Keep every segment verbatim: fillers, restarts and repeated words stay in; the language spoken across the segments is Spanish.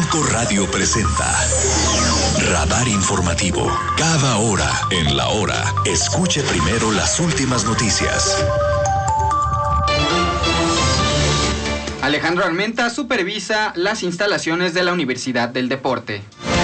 Cinco Radio presenta Radar Informativo. Cada hora en la hora, escuche primero las últimas noticias. Alejandro Armenta supervisa las instalaciones de la Universidad del Deporte.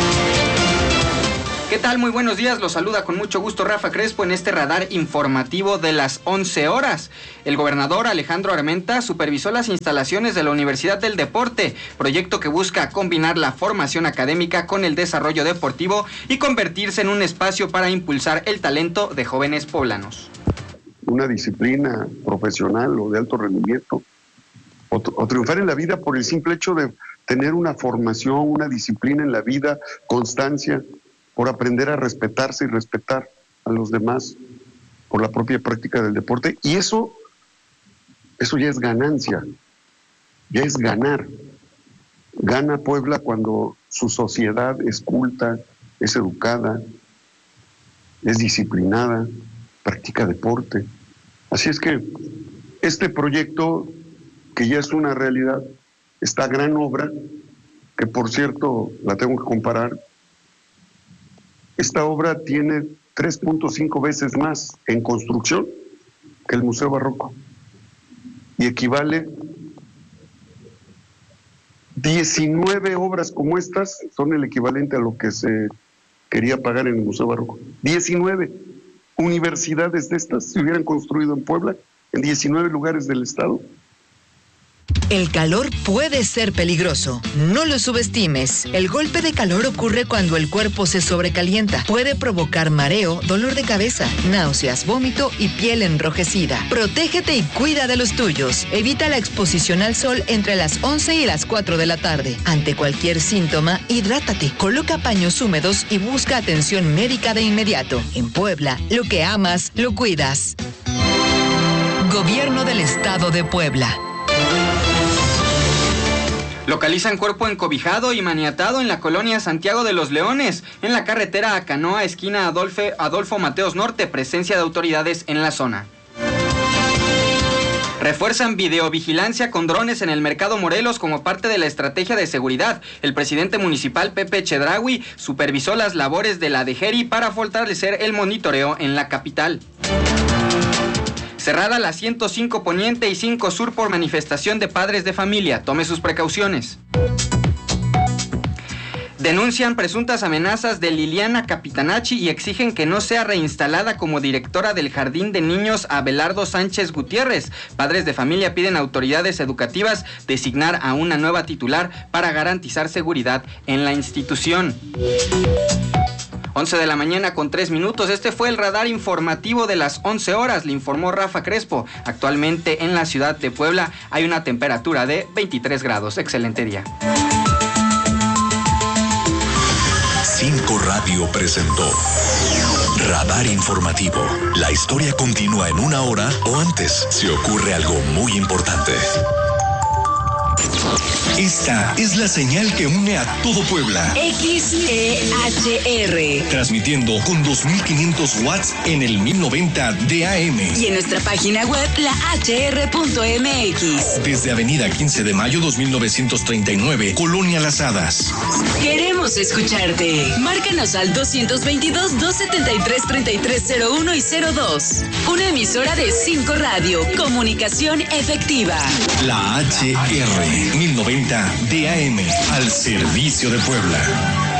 ¿Qué tal? Muy buenos días, los saluda con mucho gusto Rafa Crespo en este radar informativo de las once horas. El gobernador Alejandro Armenta supervisó las instalaciones de la Universidad del Deporte, proyecto que busca combinar la formación académica con el desarrollo deportivo y convertirse en un espacio para impulsar el talento de jóvenes poblanos. Una disciplina profesional o de alto rendimiento, o, o triunfar en la vida por el simple hecho de tener una formación, una disciplina en la vida, constancia, por aprender a respetarse y respetar a los demás por la propia práctica del deporte. Y eso, eso ya es ganancia, ya es ganar. Gana Puebla cuando su sociedad es culta, es educada, es disciplinada, practica deporte. Así es que este proyecto, que ya es una realidad, esta gran obra, que por cierto la tengo que comparar, esta obra tiene tres punto cinco veces más en construcción que el Museo Barroco y equivale diecinueve obras como estas, son el equivalente a lo que se quería pagar en el Museo Barroco. diecinueve universidades de estas se hubieran construido en Puebla, en diecinueve lugares del estado. El calor puede ser peligroso. No lo subestimes. El golpe de calor ocurre cuando el cuerpo se sobrecalienta. Puede provocar mareo, dolor de cabeza, náuseas, vómito y piel enrojecida. Protégete y cuida de los tuyos. Evita la exposición al sol entre las once y las cuatro de la tarde. Ante cualquier síntoma, hidrátate. Coloca paños húmedos y busca atención médica de inmediato. En Puebla, lo que amas, lo cuidas. Gobierno del Estado de Puebla. Localizan cuerpo encobijado y maniatado en la colonia Santiago de los Leones, en la carretera a Canoa, esquina Adolfo, Adolfo Mateos Norte, presencia de autoridades en la zona. Refuerzan videovigilancia con drones en el Mercado Morelos como parte de la estrategia de seguridad. El presidente municipal Pepe Chedraui supervisó las labores de la DGERI para fortalecer el monitoreo en la capital. Cerrada la ciento cinco Poniente y cinco Sur por manifestación de padres de familia. Tome sus precauciones. Denuncian presuntas amenazas de Liliana Capitanacci y exigen que no sea reinstalada como directora del Jardín de Niños Abelardo Sánchez Gutiérrez. Padres de familia piden a autoridades educativas designar a una nueva titular para garantizar seguridad en la institución. once de la mañana con tres minutos. Este fue el radar informativo de las once horas. Le informó Rafa Crespo. Actualmente en la ciudad de Puebla hay una temperatura de veintitrés grados. Excelente día. Cinco Radio presentó Radar Informativo. La historia continúa en una hora o antes si ocurre algo muy importante. Esta es la señal que une a todo Puebla. X E H R. Transmitiendo con dos mil quinientos watts en el mil noventa de A M. Y en nuestra página web, la H R punto M X. Desde Avenida quince de mayo dos mil novecientos treinta y nueve, Colonia Las Hadas. Queremos escucharte. Márcanos al doscientos veintidós, doscientos setenta y tres, treinta y tres cero uno y cero dos. Una emisora de Cinco Radio. Comunicación efectiva. La H R mil noventa de A M al servicio de Puebla.